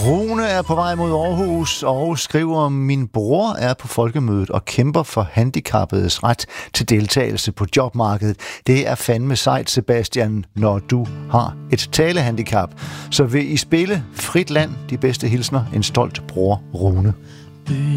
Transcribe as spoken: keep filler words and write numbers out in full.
Rune er på vej mod Aarhus og skriver, min bror er på folkemødet og kæmper for handicappedes ret til deltagelse på jobmarkedet. Det er fandme sejt, Sebastian, når du har et talehandicap. Så vil I spille Frit Land, de bedste hilsner, en stolt bror, Rune.